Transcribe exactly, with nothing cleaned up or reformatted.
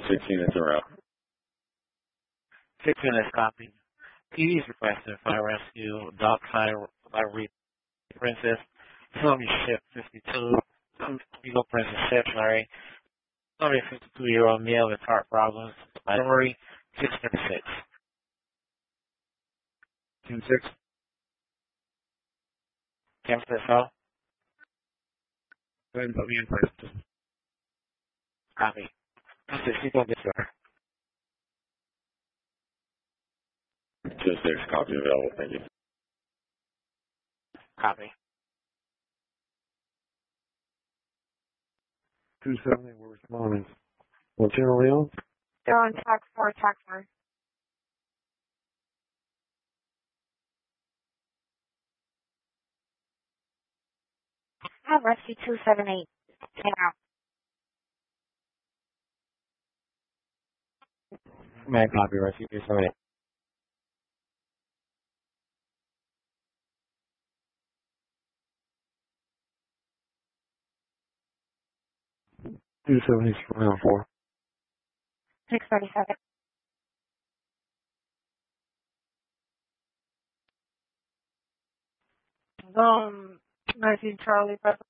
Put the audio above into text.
sixteen is around. sixteen is copied. P D is requested fire rescue, dog fire, fire princess, Columbia ship fifty-two, Eagle Princess ship, sorry, Columbia fifty-two-year-old male with heart problems, Montgomery six thirty-six. ten six. Cancel this call. Go ahead and put me in first. Copy. two six, you don't get sir. two six, copy available, thank you. Copy. two seventy, we're responding. Lieutenant Leon? They're on tax four, tax four. Have rescue two seven eight. Now. Man, copy, rescue two seven eight. two seventy, round four. six thirty-seven. Um, nineteen Charlie,